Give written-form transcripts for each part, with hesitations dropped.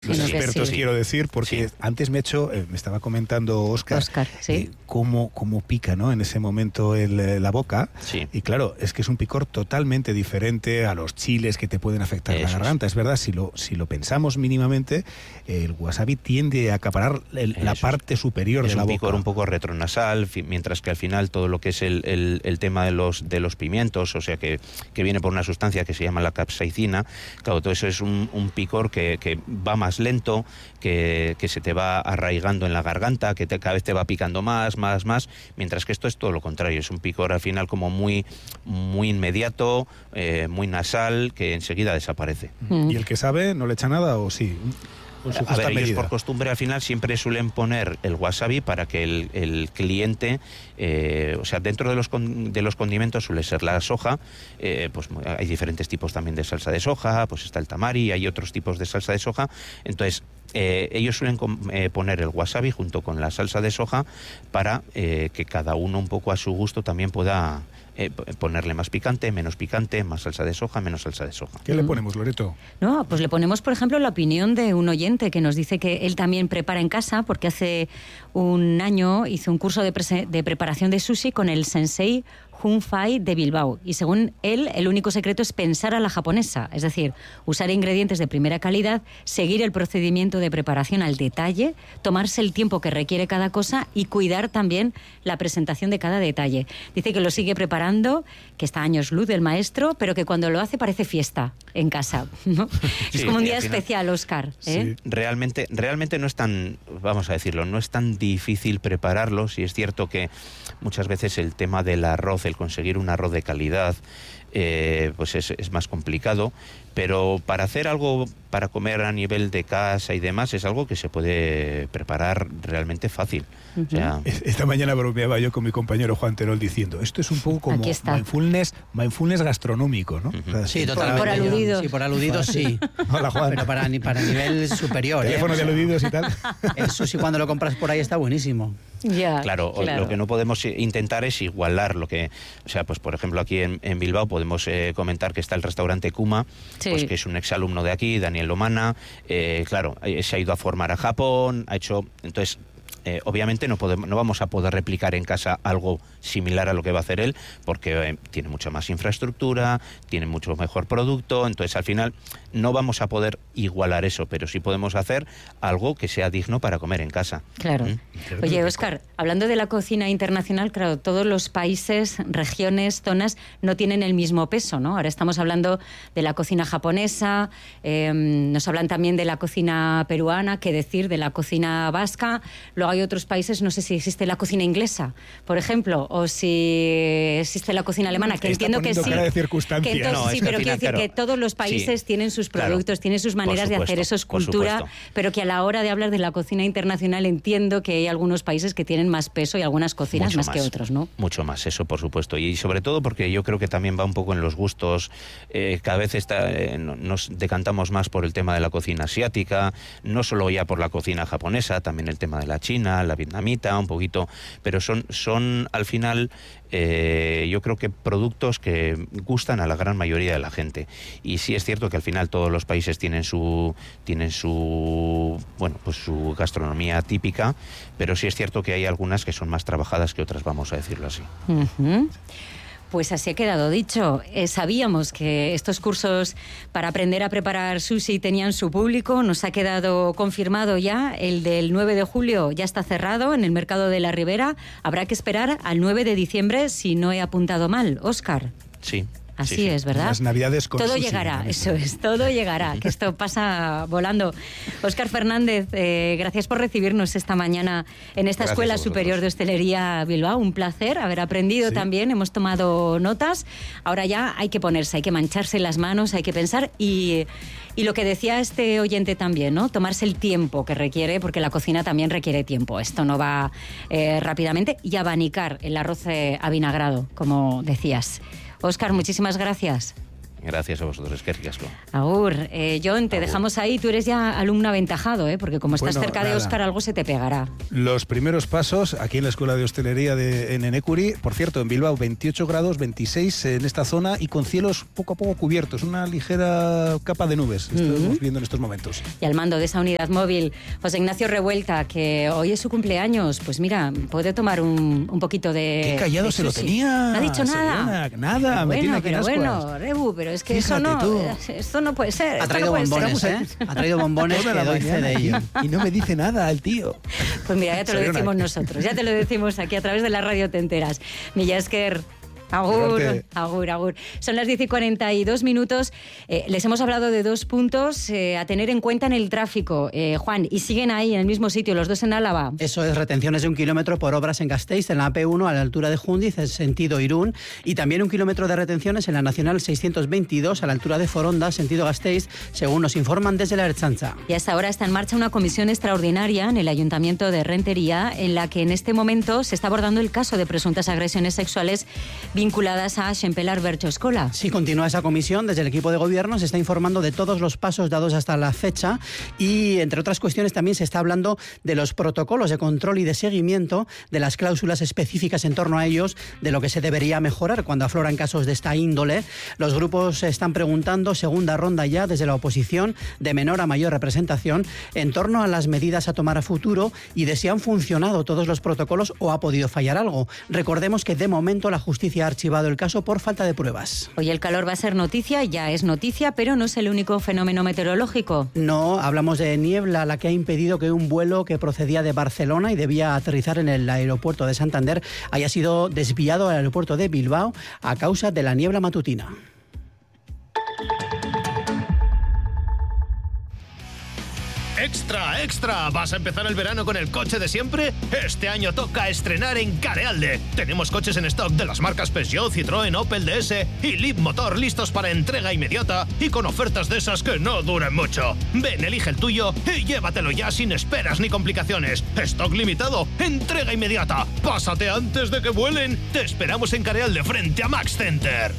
los expertos, sí. quiero decir, porque Sí. antes me estaba comentando Óscar, ¿sí? cómo pica, ¿no?, en ese momento la boca. Sí. Y claro, es que es un picor totalmente diferente a los chiles que te pueden afectar la garganta. Es verdad, si lo pensamos mínimamente, el wasabi tiende a acaparar la parte superior de la boca. Es un picor un poco retronasal, mientras que al final todo lo que es el tema de los pimientos, o sea que viene por una sustancia que se llama la capsaicina, claro, todo eso es un picor que va más lento, que se te va arraigando en la garganta, que cada vez te va picando más, mientras que esto es todo lo contrario, es un picor al final como muy inmediato, muy nasal, que enseguida desaparece. ¿Y el que sabe no le echa nada o sí? A ver, ellos por costumbre al final siempre suelen poner el wasabi para que el cliente, o sea, dentro de los condimentos suele ser la soja, pues hay diferentes tipos también de salsa de soja, pues está el tamari, hay otros tipos de salsa de soja, entonces ellos suelen poner el wasabi junto con la salsa de soja para que cada uno un poco a su gusto también pueda ponerle más picante, menos picante, más salsa de soja, menos salsa de soja. ¿Qué le ponemos, Loreto? No, pues le ponemos, por ejemplo, la opinión de un oyente que nos dice que él también prepara en casa, porque hace un año hizo un curso de preparación de sushi con el sensei Jun Fai de Bilbao. Y según él, el único secreto es pensar a la japonesa, es decir, usar ingredientes de primera calidad, seguir el procedimiento de preparación al detalle, tomarse el tiempo que requiere cada cosa y cuidar también la presentación de cada detalle. Dice que lo sigue preparando, que está a años luz del maestro, pero que cuando lo hace parece fiesta en casa, ¿no? Sí, es como un día al final, especial, Óscar. Sí. Realmente no es tan, vamos a decirlo, no es tan difícil prepararlo. Sí es cierto que muchas veces el tema del arroz, el conseguir un arroz de calidad, pues es más complicado, pero para hacer algo para comer a nivel de casa y demás es algo que se puede preparar realmente fácil. Uh-huh. O sea, esta mañana bromeaba yo con mi compañero Juan Terol diciendo, esto es un poco como mindfulness gastronómico, ¿no? Uh-huh. O sea, Sí, totalmente. Por aludidos. Sí, por aludidos, sí. Hola, Juan. Pero para nivel superior. Teléfono de aludidos y tal. El sushi cuando lo compras por ahí está buenísimo. Ya, claro, lo que no podemos intentar es igualar lo que, o sea, pues por ejemplo aquí en Bilbao podemos comentar que está el restaurante Kuma, sí, pues que es un exalumno de aquí, Daniel Lomana, claro, se ha ido a formar a Japón, ha hecho, entonces obviamente no vamos a poder replicar en casa algo similar a lo que va a hacer él, porque tiene mucha más infraestructura, tiene mucho mejor producto, entonces al final no vamos a poder igualar eso, pero sí podemos hacer algo que sea digno para comer en casa. Claro. Oye, Óscar, hablando de la cocina internacional, claro, todos los países, regiones, zonas no tienen el mismo peso, ¿no? Ahora estamos hablando de la cocina japonesa, nos hablan también de la cocina peruana, qué decir, de la cocina vasca. Luego hay otros países, no sé si existe la cocina inglesa, por ejemplo, o si existe la cocina alemana, que entiendo que sí. Cara de circunstancia. Que entonces, No, sí, es que pero al quiero final, decir que todos los países tienen sus productos, tienen sus maneras de hacer, eso es cultura, pero que a la hora de hablar de la cocina internacional entiendo que hay algunos países que tienen más peso y algunas cocinas más que otros, ¿no? Mucho más, eso por supuesto, y sobre todo porque yo creo que también va un poco en los gustos, cada vez nos decantamos más por el tema de la cocina asiática, no solo ya por la cocina japonesa, también el tema de la china, la vietnamita, un poquito, pero son al final yo creo que productos que gustan a la gran mayoría de la gente, y sí es cierto que al final todos los países tienen su bueno, pues su gastronomía típica, pero sí es cierto que hay algunas que son más trabajadas que otras, vamos a decirlo así. Uh-huh. Pues así ha quedado dicho. Sabíamos que estos cursos para aprender a preparar sushi tenían su público. Nos ha quedado confirmado ya. El del 9 de julio ya está cerrado en el Mercado de la Ribera. Habrá que esperar al 9 de diciembre si no he apuntado mal. Óscar. Sí. Así sí, es, ¿verdad? Las Navidades con todo sushi, llegará, eso es, todo llegará, que esto pasa volando. Óscar Fernández, gracias por recibirnos esta mañana en esta Escuela Superior de Hostelería Bilbao. Un placer haber aprendido también, hemos tomado notas. Ahora ya hay que ponerse, hay que mancharse las manos, hay que pensar y lo que decía este oyente también, ¿no? Tomarse el tiempo que requiere, porque la cocina también requiere tiempo. Esto no va rápidamente, y abanicar el arroz avinagrado, como decías. Óscar, muchísimas gracias. Gracias a vosotros, eskerrik asko. Agur, Jon, te dejamos ahí, tú eres ya alumno aventajado, porque como estás cerca de Óscar, algo se te pegará. Los primeros pasos aquí en la Escuela de Hostelería en Enecuri, por cierto, en Bilbao 28 grados, 26 en esta zona y con cielos poco a poco cubiertos, una ligera capa de nubes, estamos viendo en estos momentos. Y al mando de esa unidad móvil, José Ignacio Revuelta, que hoy es su cumpleaños, pues mira, puede tomar un poquito de... Qué callado de se lo tenía. No ha dicho nada. Nada, me tiene aquí en ascuas. Bueno, Rebu, pero es que esto no puede ser. Ha traído bombones, Ha traído bombones que doy fe de ello. Y no me dice nada el tío. Pues mira, ya te lo decimos nosotros, ya te lo decimos aquí a través de la radio, te enteras. Mila esker. Agur, agur. Son las 10:42. Les hemos hablado de 2 puntos a tener en cuenta en el tráfico. Juan, y siguen ahí en el mismo sitio, los dos en Álava. Eso es, retenciones de 1 kilómetro por obras en Gasteiz, en la AP1 a la altura de Jundiz, en sentido Irún, y también 1 kilómetro de retenciones en la Nacional 622 a la altura de Foronda, sentido Gasteiz, según nos informan desde la Ertzaintza. Y hasta ahora está en marcha una comisión extraordinaria en el Ayuntamiento de Rentería, en la que en este momento se está abordando el caso de presuntas agresiones sexuales vinculadas a Xempelar Bertxoskola. Sí, continúa esa comisión. Desde el equipo de gobierno se está informando de todos los pasos dados hasta la fecha y, entre otras cuestiones, también se está hablando de los protocolos de control y de seguimiento, de las cláusulas específicas en torno a ellos, de lo que se debería mejorar cuando afloran casos de esta índole. Los grupos están preguntando, segunda ronda ya, desde la oposición, de menor a mayor representación, en torno a las medidas a tomar a futuro y de si han funcionado todos los protocolos o ha podido fallar algo. Recordemos que, de momento, la justicia ha archivado el caso por falta de pruebas. Hoy el calor va a ser noticia, ya es noticia, pero no es el único fenómeno meteorológico. No, hablamos de niebla, la que ha impedido que un vuelo que procedía de Barcelona y debía aterrizar en el aeropuerto de Santander haya sido desviado al aeropuerto de Bilbao a causa de la niebla matutina. ¡Extra, extra! ¿Vas a empezar el verano con el coche de siempre? Este año toca estrenar en Carealde. Tenemos coches en stock de las marcas Peugeot, Citroën, Opel DS y Leapmotor listos para entrega inmediata y con ofertas de esas que no duran mucho. Ven, elige el tuyo y llévatelo ya sin esperas ni complicaciones. Stock limitado, entrega inmediata. Pásate antes de que vuelen. Te esperamos en Carealde frente a Max Center.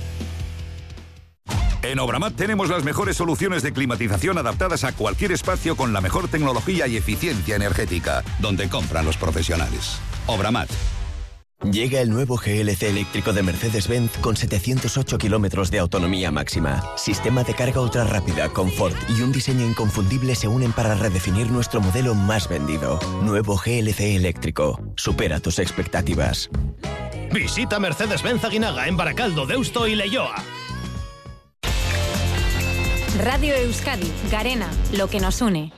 En Obramat tenemos las mejores soluciones de climatización adaptadas a cualquier espacio con la mejor tecnología y eficiencia energética, donde compran los profesionales. Obramat. Llega el nuevo GLC eléctrico de Mercedes-Benz con 708 kilómetros de autonomía máxima. Sistema de carga ultra rápida, confort y un diseño inconfundible se unen para redefinir nuestro modelo más vendido. Nuevo GLC eléctrico. Supera tus expectativas. Visita Mercedes-Benz Aguinaga en Baracaldo, Deusto y Leioa. Radio Euskadi, Garena, lo que nos une.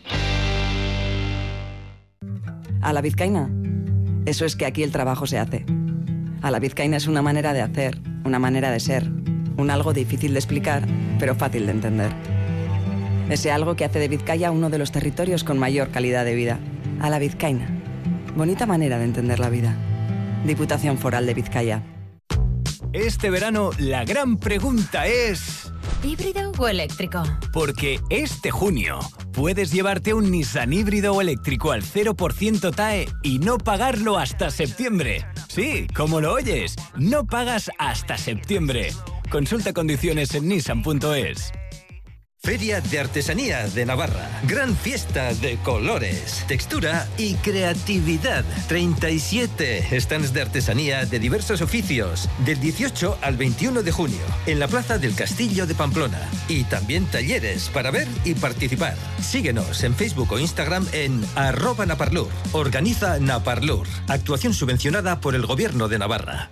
A la vizcaína. Eso es que aquí el trabajo se hace. A la vizcaína es una manera de hacer, una manera de ser, un algo difícil de explicar, pero fácil de entender. Ese algo que hace de Vizcaya uno de los territorios con mayor calidad de vida. A la vizcaína. Bonita manera de entender la vida. Diputación Foral de Vizcaya. Este verano la gran pregunta es... ¿híbrido o eléctrico? Porque este junio puedes llevarte un Nissan híbrido o eléctrico al 0% TAE y no pagarlo hasta septiembre. Sí, como lo oyes, no pagas hasta septiembre. Consulta condiciones en nissan.es. Feria de Artesanía de Navarra. Gran fiesta de colores, textura y creatividad. 37 stands de artesanía de diversos oficios, del 18 al 21 de junio, en la Plaza del Castillo de Pamplona. Y también talleres para ver y participar. Síguenos en Facebook o Instagram en @Naparlur. Organiza Naparlur. Actuación subvencionada por el Gobierno de Navarra.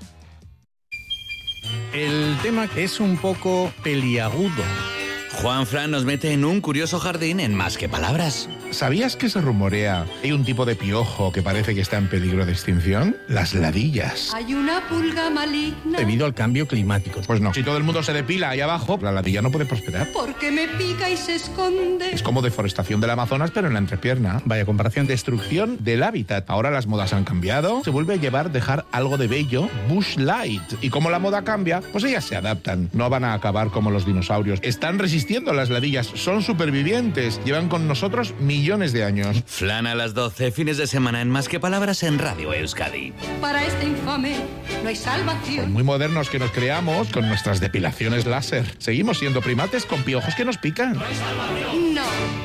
El tema es un poco peliagudo. Juanfran nos mete en un curioso jardín en Más que Palabras. ¿Sabías que se rumorea hay un tipo de piojo que parece que está en peligro de extinción? Las ladillas. Hay una pulga maligna. Debido al cambio climático. Pues no. Si todo el mundo se depila ahí abajo, la ladilla no puede prosperar. Porque me pica y se esconde. Es como deforestación del Amazonas, pero en la entrepierna. Vaya comparación. Destrucción del hábitat. Ahora las modas han cambiado. Se vuelve a dejar algo de bello. Bush Light. Y como la moda cambia, pues ellas se adaptan. No van a acabar como los dinosaurios. Están resistiendo haciendo las ladillas. Son supervivientes. Llevan con nosotros millones de años. Flan a las 12, fines de semana en Más que Palabras en Radio Euskadi. Para este infame no hay salvación. Muy modernos que nos creamos con nuestras depilaciones láser. Seguimos siendo primates con piojos que nos pican. No.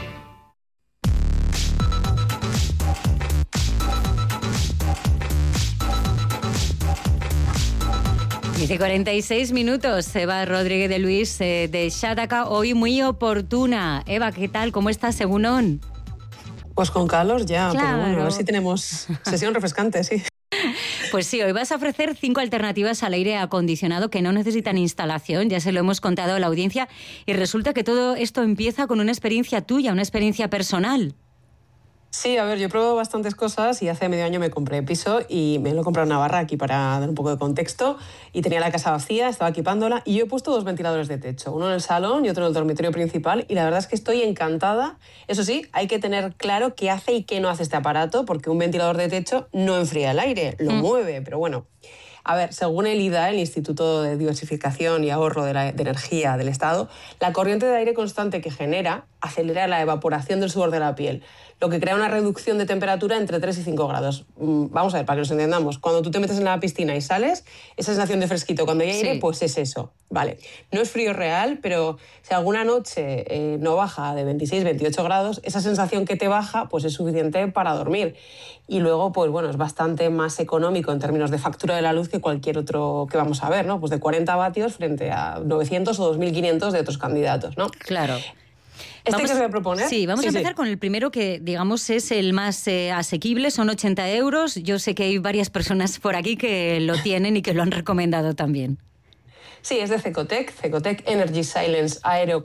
Dice 46 minutos, Eva Rodríguez de Luis de Xataca, hoy muy oportuna. Eva, ¿qué tal? ¿Cómo estás, según? Pues con calor ya, claro. Pero bueno, a ver si tenemos sesión refrescante, sí. Pues sí, hoy vas a ofrecer 5 alternativas al aire acondicionado que no necesitan instalación, ya se lo hemos contado a la audiencia, y resulta que todo esto empieza con una experiencia tuya, una experiencia personal. Sí, a ver, yo pruebo bastantes cosas y hace medio año me compré piso y me lo he comprado en Navarra aquí para dar un poco de contexto y tenía la casa vacía, estaba equipándola y yo he puesto 2 ventiladores de techo, uno en el salón y otro en el dormitorio principal y la verdad es que estoy encantada. Eso sí, hay que tener claro qué hace y qué no hace este aparato porque un ventilador de techo no enfría el aire, lo mueve, pero bueno. A ver, según el IDA, el Instituto de Diversificación y Ahorro de Energía del Estado, la corriente de aire constante que genera acelera la evaporación del sudor de la piel, lo que crea una reducción de temperatura entre 3 y 5 grados. Vamos a ver, para que nos entendamos. Cuando tú te metes en la piscina y sales, esa sensación de fresquito cuando hay aire, pues es eso. Vale, no es frío real, pero si alguna noche no baja de 26, 28 grados, esa sensación que te baja pues es suficiente para dormir. Y luego, pues bueno, es bastante más económico en términos de factura de la luz que cualquier otro que vamos a ver, ¿no? Pues de 40 vatios frente a 900 o 2.500 de otros candidatos, ¿no? Claro. ¿Este que os voy a proponer? Sí, vamos a empezar con el primero que, digamos, es el más asequible, son 80 euros. Yo sé que hay varias personas por aquí que lo tienen y que lo han recomendado también. Sí, es de Cecotec Energy Silence Aero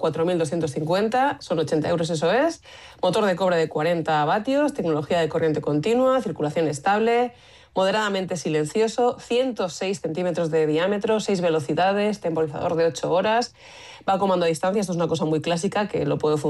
4250, son 80 euros, eso es. Motor de cobre de 40 vatios, tecnología de corriente continua, circulación estable, moderadamente silencioso, 106 centímetros de diámetro, 6 velocidades, temporizador de 8 horas, va a comando a distancia, esto es una cosa muy clásica que lo puedo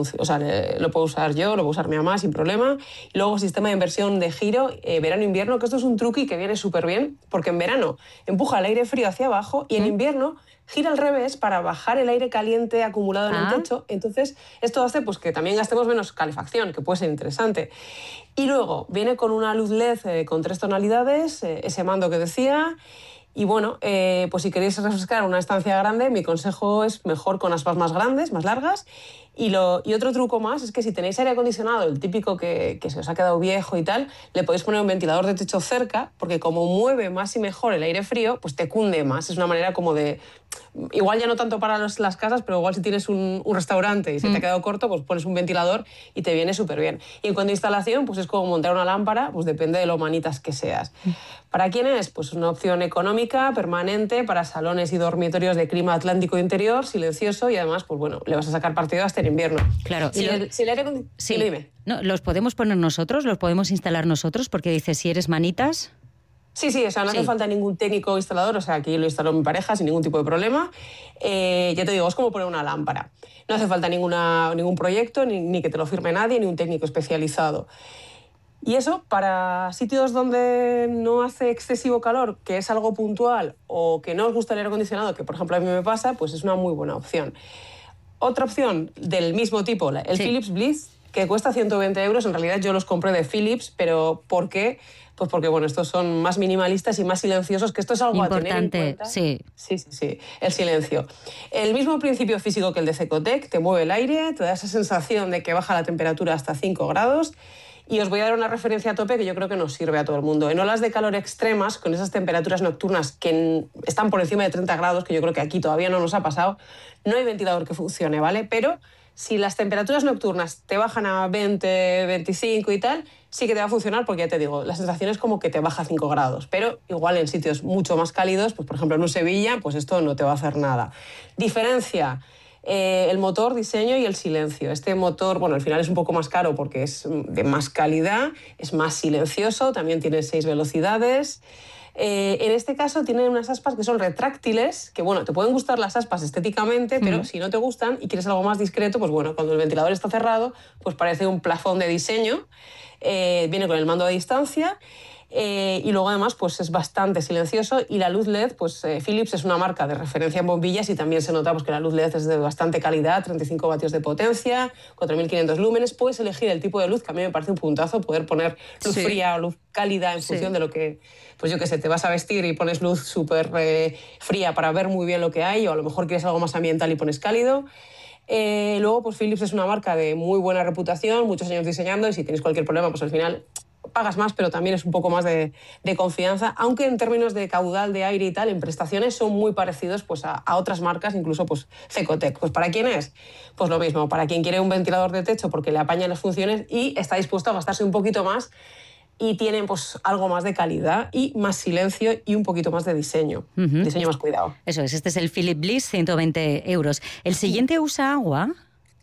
usar yo, lo puedo usar mi mamá sin problema. Y luego sistema de inversión de giro, verano-invierno, que esto es un truqui que viene súper bien, porque en verano empuja el aire frío hacia abajo y en invierno gira al revés para bajar el aire caliente acumulado en el techo. Entonces, esto hace pues, que también gastemos menos calefacción, que puede ser interesante. Y luego viene con una luz LED con 3 tonalidades, ese mando que decía. Y bueno, pues si queréis refrescar una estancia grande, mi consejo es mejor con aspas más grandes, más largas. Y otro truco más es que si tenéis aire acondicionado, el típico que se os ha quedado viejo y tal, le podéis poner un ventilador de techo cerca, porque como mueve más y mejor el aire frío, pues te cunde más. Es una manera como de... Igual ya no tanto para las casas, pero igual si tienes un restaurante y se te ha quedado corto, pues pones un ventilador y te viene súper bien. Y en cuanto a instalación, pues es como montar una lámpara, pues depende de lo manitas que seas. ¿Para quién es? Pues una opción económica, permanente, para salones y dormitorios de clima atlántico interior, silencioso y además, pues bueno, le vas a sacar partido hasta en invierno. Claro. Si el aire dime. No, ¿los podemos poner nosotros? ¿Los podemos instalar nosotros? Porque dice, si eres manitas... Sí, o sea, no hace falta ningún técnico instalador, o sea, aquí lo instaló mi pareja sin ningún tipo de problema. Ya te digo, es como poner una lámpara. No hace falta ningún proyecto, ni que te lo firme nadie, ni un técnico especializado. Y eso, para sitios donde no hace excesivo calor, que es algo puntual, o que no os gusta el aire acondicionado, que por ejemplo a mí me pasa, pues es una muy buena opción. Otra opción del mismo tipo, el Philips Bliss, que cuesta 120 euros. En realidad yo los compré de Philips, pero ¿por qué? Pues porque, bueno, estos son más minimalistas y más silenciosos, que esto es algo a tener en cuenta. Sí, el silencio. El mismo principio físico que el de Cecotec, te mueve el aire, te da esa sensación de que baja la temperatura hasta 5 grados. Y os voy a dar una referencia a tope que yo creo que nos sirve a todo el mundo. En olas de calor extremas, con esas temperaturas nocturnas que están por encima de 30 grados, que yo creo que aquí todavía no nos ha pasado, no hay ventilador que funcione, ¿vale? Pero si las temperaturas nocturnas te bajan a 20, 25 y tal, sí que te va a funcionar porque ya te digo, la sensación es como que te baja 5 grados. Pero igual en sitios mucho más cálidos, pues por ejemplo en un Sevilla, pues esto no te va a hacer nada. Diferencia... el motor, diseño y el silencio. Este motor, bueno, al final es un poco más caro porque es de más calidad, es más silencioso, también tiene 6 velocidades. En este caso tienen unas aspas que son retráctiles, que bueno, te pueden gustar las aspas estéticamente, pero si no te gustan y quieres algo más discreto, pues bueno, cuando el ventilador está cerrado, pues parece un plafón de diseño. Viene con el mando a distancia. Y luego además pues es bastante silencioso, y la luz LED, pues Philips es una marca de referencia en bombillas, y también se nota pues, que la luz LED es de bastante calidad, 35 vatios de potencia, 4.500 lúmenes. Puedes elegir el tipo de luz, que a mí me parece un puntazo, poder poner luz fría o luz cálida en función de lo que, pues yo qué sé, te vas a vestir y pones luz súper fría para ver muy bien lo que hay, o a lo mejor quieres algo más ambiental y pones cálido. Luego, pues Philips es una marca de muy buena reputación, muchos años diseñando, y si tienes cualquier problema, pues al final pagas más, pero también es un poco más de confianza, aunque en términos de caudal de aire y tal, en prestaciones son muy parecidos pues, a otras marcas, incluso pues, Cecotec. Pues ¿para quién es? Pues lo mismo, para quien quiere un ventilador de techo porque le apaña las funciones y está dispuesto a gastarse un poquito más, y tienen pues, algo más de calidad y más silencio y un poquito más de diseño. Diseño más cuidado. Eso es, este es el Philips Bliss, 120 euros. ¿El siguiente usa agua?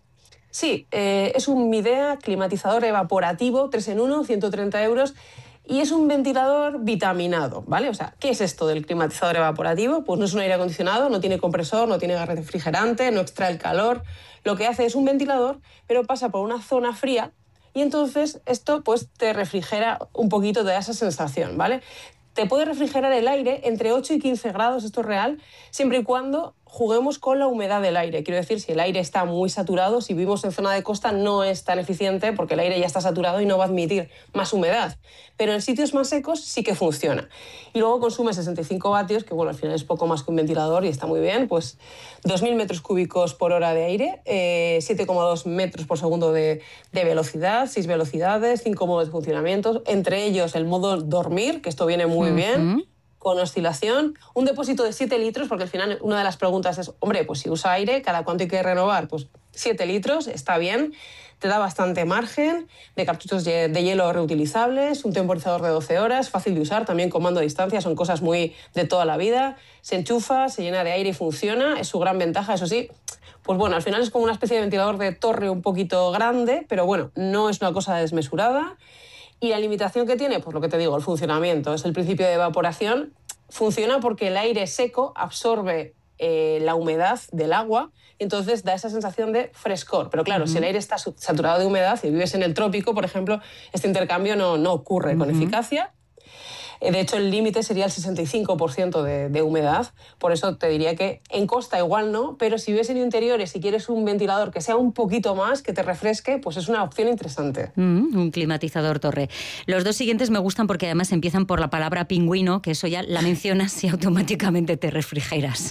Sí, es un Midea climatizador evaporativo, 3 en 1, 130 euros, y es un ventilador vitaminado, ¿vale? O sea, ¿qué es esto del climatizador evaporativo? Pues no es un aire acondicionado, no tiene compresor, no tiene refrigerante, no extrae el calor. Lo que hace es un ventilador, pero pasa por una zona fría, y entonces esto pues, te refrigera un poquito, de esa sensación, ¿vale? Te puede refrigerar el aire entre 8 y 15 grados, esto es real, siempre y cuando juguemos con la humedad del aire. Quiero decir, si el aire está muy saturado, si vivimos en zona de costa, no es tan eficiente porque el aire ya está saturado y no va a admitir más humedad. Pero en sitios más secos sí que funciona. Y luego consume 65 vatios, que bueno, al final es poco más que un ventilador y está muy bien, pues 2.000 metros cúbicos por hora de aire, 7,2 metros por segundo de velocidad, 6 velocidades, 5 modos de funcionamiento, entre ellos el modo dormir, que esto viene muy bien, con oscilación, un depósito de 7 litros, porque al final una de las preguntas es, hombre, pues si usa aire, ¿cada cuánto hay que renovar? Pues 7 litros, está bien, te da bastante margen, de cartuchos de hielo reutilizables, un temporizador de 12 horas, fácil de usar, también con mando a distancia, son cosas muy de toda la vida, se enchufa, se llena de aire y funciona, es su gran ventaja, eso sí. Pues bueno, al final es como una especie de ventilador de torre un poquito grande, pero bueno, no es una cosa desmesurada. Y la limitación que tiene, pues lo que te digo, el funcionamiento, es el principio de evaporación. Funciona porque el aire seco absorbe la humedad del agua y entonces da esa sensación de frescor. Pero claro, si el aire está saturado de humedad y vives en el trópico, por ejemplo, este intercambio no ocurre con eficacia. De hecho, el límite sería el 65% de humedad. Por eso te diría que en costa igual no, pero si vives en interiores y quieres un ventilador que sea un poquito más, que te refresque, pues es una opción interesante. Un climatizador torre. Los dos siguientes me gustan porque además empiezan por la palabra pingüino, que eso ya la mencionas y automáticamente te refrigeras.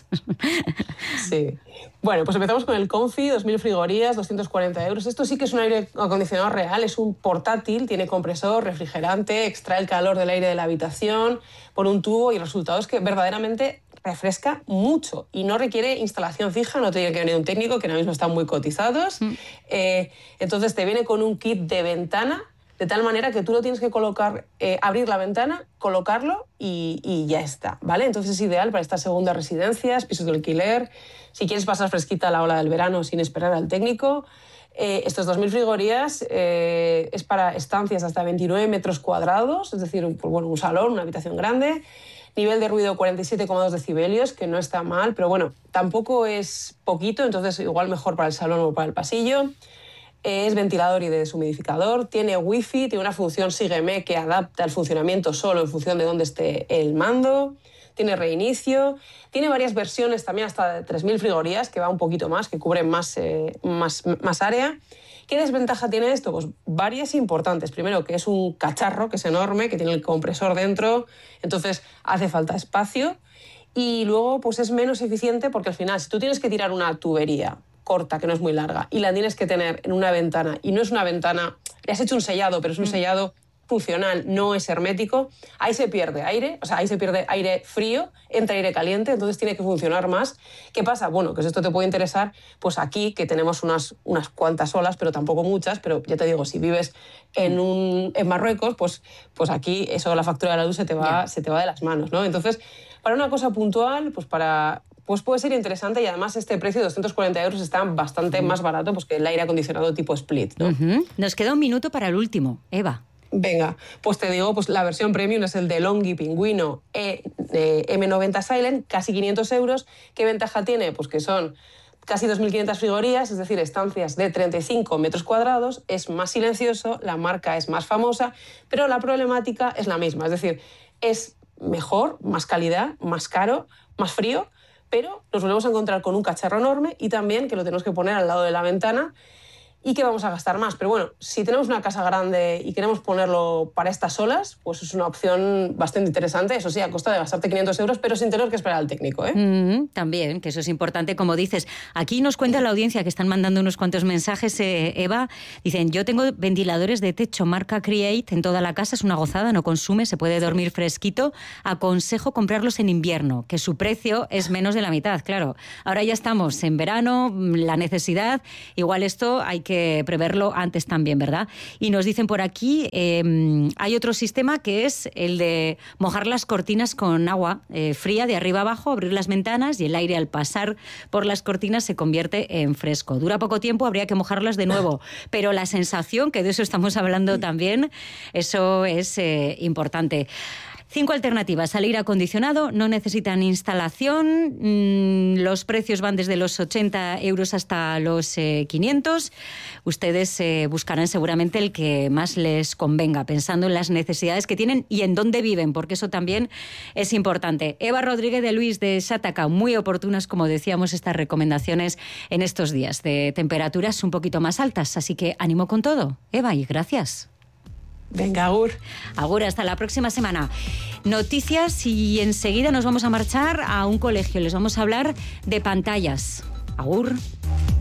Sí. Bueno, pues empezamos con el Comfy, 2.000 frigorías, 240 euros. Esto sí que es un aire acondicionado real, es un portátil, tiene compresor, refrigerante, extrae el calor del aire de la habitación por un tubo, y el resultado es que verdaderamente refresca mucho y no requiere instalación fija, no tiene que venir un técnico, que ahora mismo están muy cotizados. Entonces te viene con un kit de ventana, de tal manera que tú lo tienes que colocar, abrir la ventana, colocarlo y ya está, ¿vale? Entonces es ideal para estas segundas residencias, pisos de alquiler, si quieres pasar fresquita la ola del verano sin esperar al técnico. Estos 2.000 frigorías es para estancias hasta 29 metros cuadrados, es decir, pues bueno, un salón, una habitación grande. Nivel de ruido 47,2 decibelios, que no está mal, pero bueno, tampoco es poquito, entonces igual mejor para el salón o para el pasillo. Es ventilador y deshumidificador, tiene wifi, tiene una función sígueme que adapta el funcionamiento solo en función de dónde esté el mando, tiene reinicio, tiene varias versiones también hasta de 3.000 frigorías, que va un poquito más, que cubren más área. ¿Qué desventaja tiene esto? Pues varias importantes. Primero, que es un cacharro, que es enorme, que tiene el compresor dentro, entonces hace falta espacio. Y luego pues es menos eficiente porque al final, si tú tienes que tirar una tubería corta, que no es muy larga, y la tienes que tener en una ventana, y no es una ventana, le has hecho un sellado, pero es un sellado funcional, no es hermético, ahí se pierde aire, o sea, ahí se pierde aire frío, entra aire caliente, entonces tiene que funcionar más. ¿Qué pasa? Bueno, que esto te puede interesar, pues aquí, que tenemos unas cuantas olas, pero tampoco muchas, pero ya te digo, si vives en Marruecos, pues aquí eso, la factura de la luz se te va de las manos, ¿no? Entonces, para una cosa puntual, pues puede ser interesante, y además este precio de 240 euros está bastante más barato pues, que el aire acondicionado tipo split, ¿no? Nos queda un minuto para el último. Eva. Venga, pues te digo, pues la versión premium es el de Longi Pingüino M90 Silent, casi 500 euros. ¿Qué ventaja tiene? Pues que son casi 2.500 frigorías, es decir, estancias de 35 metros cuadrados, es más silencioso, la marca es más famosa, pero la problemática es la misma, es decir, es mejor, más calidad, más caro, más frío, pero nos volvemos a encontrar con un cacharro enorme y también que lo tenemos que poner al lado de la ventana y que vamos a gastar más. Pero bueno, si tenemos una casa grande y queremos ponerlo para estas olas, pues es una opción bastante interesante, eso sí, a costa de gastarte 500 euros, pero sin tener que esperar al técnico, ¿eh? También, que eso es importante, como dices. Aquí nos cuenta la audiencia, que están mandando unos cuantos mensajes, Eva, dicen, yo tengo ventiladores de techo marca Create en toda la casa, es una gozada, no consume, se puede dormir fresquito, aconsejo comprarlos en invierno, que su precio es menos de la mitad, claro. Ahora ya estamos en verano, la necesidad, igual esto hay que preverlo antes también, ¿verdad? Y nos dicen por aquí, hay otro sistema que es el de mojar las cortinas con agua fría de arriba abajo, abrir las ventanas y el aire al pasar por las cortinas se convierte en fresco. Dura poco tiempo, habría que mojarlas de nuevo, pero la sensación, que de eso estamos hablando también, eso es importante. 5 alternativas al aire acondicionado, no necesitan instalación, los precios van desde los 80 euros hasta los 500. Ustedes buscarán seguramente el que más les convenga, pensando en las necesidades que tienen y en dónde viven, porque eso también es importante. Eva Rodríguez de Luis de Xataca, muy oportunas, como decíamos, estas recomendaciones en estos días de temperaturas un poquito más altas, así que ánimo con todo. Eva, y gracias. Venga, agur. Agur, hasta la próxima semana. Noticias y enseguida nos vamos a marchar a un colegio. Les vamos a hablar de pantallas. Agur.